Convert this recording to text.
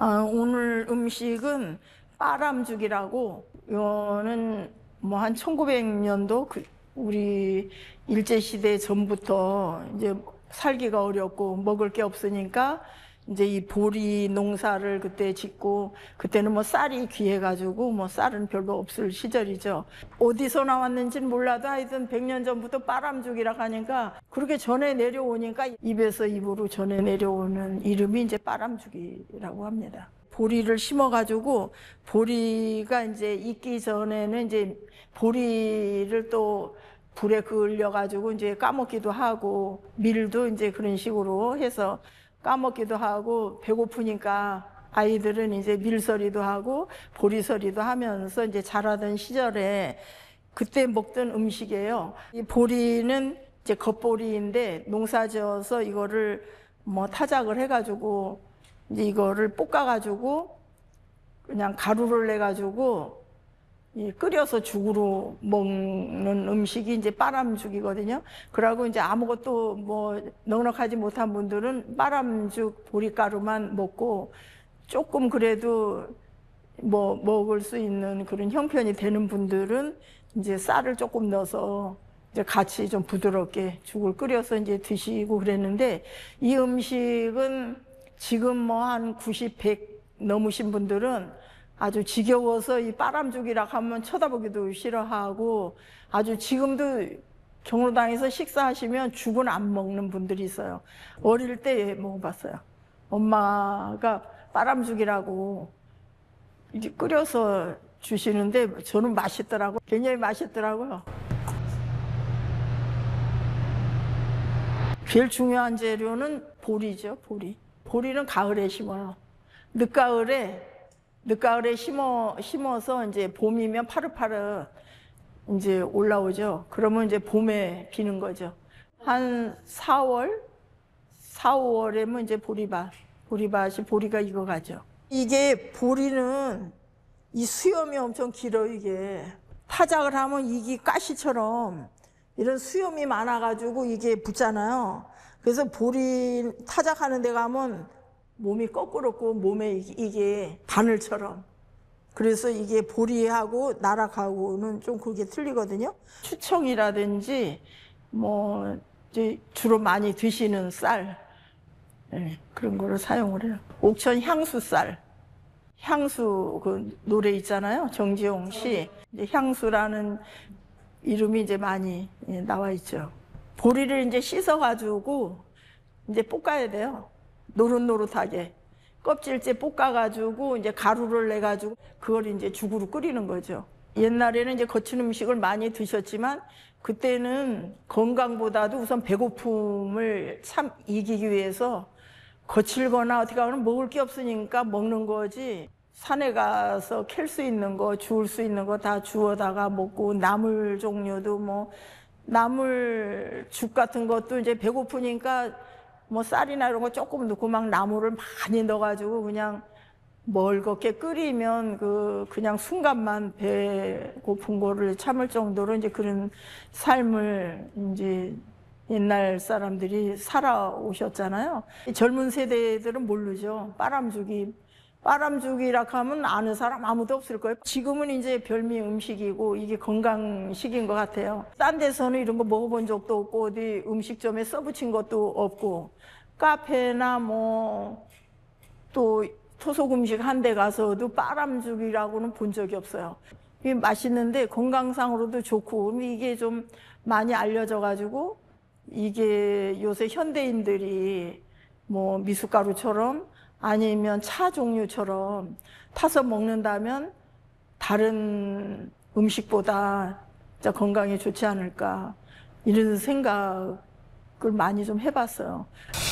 오늘 음식은 빠람죽이라고, 이거는 뭐 한 1900년도 우리 일제시대 전부터 이제 살기가 어렵고 먹을 게 없으니까 이제 이 보리 농사를 그때 짓고, 그때는 뭐 쌀이 귀해가지고 뭐 쌀은 별로 없을 시절이죠. 어디서 나왔는지는 몰라도 하여튼 100년 전부터 빠람죽이라고 하니까 그렇게 전해 내려오니까 입에서 입으로 전해 내려오는 이름이 이제 빠람죽이라고 합니다. 보리를 심어가지고 보리가 이제 익기 전에는 이제 보리를 또 불에 그을려가지고 이제 까먹기도 하고, 밀도 이제 그런 식으로 해서 까먹기도 하고, 배고프니까 아이들은 이제 밀서리도 하고 보리서리도 하면서 이제 자라던 시절에 그때 먹던 음식이에요. 이 보리는 이제 겉보리인데 농사지어서 이거를 뭐 타작을 해가지고 이제 이거를 볶아가지고 그냥 가루를 내가지고 끓여서 죽으로 먹는 음식이 이제 빠람죽이거든요. 그러고 이제 아무것도 뭐 넉넉하지 못한 분들은 빠람죽 보리가루만 먹고, 조금 그래도 뭐 먹을 수 있는 그런 형편이 되는 분들은 이제 쌀을 조금 넣어서 이제 같이 좀 부드럽게 죽을 끓여서 이제 드시고 그랬는데, 이 음식은 지금 뭐 한 90, 100 넘으신 분들은 아주 지겨워서 이 빠람죽이라 하면 쳐다보기도 싫어하고, 아주 지금도 경로당에서 식사하시면 죽은 안 먹는 분들이 있어요. 어릴 때 먹어봤어요. 엄마가 빠람죽이라고 이제 끓여서 주시는데 저는 맛있더라고요. 굉장히 맛있더라고요. 제일 중요한 재료는 보리죠, 보리. 보리는 가을에 심어요. 늦가을에 심어서 이제 봄이면 파릇파릇 이제 올라오죠. 그러면 이제 봄에 비는 거죠. 한 4월, 4, 5월에면 이제 보리밭이 보리가 익어가죠. 이게 보리는 이 수염이 엄청 길어요. 이게 타작을 하면 이게 가시처럼 이런 수염이 많아가지고 이게 붙잖아요. 그래서 보리 타작하는 데 가면 몸이 거꾸롭고 몸에 이게 바늘처럼, 그래서 이게 보리하고 나락하고는 좀 그게 틀리거든요. 추청이라든지 뭐 이제 주로 많이 드시는 쌀, 그런 거를 사용을 해요. 옥천 향수쌀, 향수 그 노래 있잖아요, 정지용 씨. 이제 향수라는 이름이 이제 많이 나와 있죠. 보리를 이제 씻어가지고 이제 볶아야 돼요. 노릇노릇하게 껍질째 볶아가지고 이제 가루를 내가지고 그걸 이제 죽으로 끓이는 거죠. 옛날에는 이제 거친 음식을 많이 드셨지만 그때는 건강보다도 우선 배고픔을 참 이기기 위해서 거칠거나 어떻게 하면 먹을 게 없으니까 먹는 거지, 산에 가서 캘 수 있는 거, 주울 수 있는 거 다 주워다가 먹고, 나물 종류도 뭐 나물 죽 같은 것도 이제 배고프니까 뭐 쌀이나 이런 거 조금 넣고 막 나물을 많이 넣어가지고 그냥 멀겋게 끓이면 그냥 순간만 배고픈 거를 참을 정도로 이제 그런 삶을 이제 옛날 사람들이 살아오셨잖아요. 젊은 세대들은 모르죠. 빠람죽이라 하면 아는 사람 아무도 없을 거예요. 지금은 이제 별미 음식이고 이게 건강식인 것 같아요. 딴 데서는 이런 거 먹어본 적도 없고 어디 음식점에 써붙인 것도 없고, 카페나 뭐 또 토속 음식 한 데 가서도 빠람죽이라고는 본 적이 없어요. 이게 맛있는데 건강상으로도 좋고, 이게 좀 많이 알려져 가지고 이게 요새 현대인들이 뭐 미숫가루처럼 아니면 차 종류처럼 타서 먹는다면 다른 음식보다 진짜 건강에 좋지 않을까, 이런 생각을 많이 좀 해봤어요.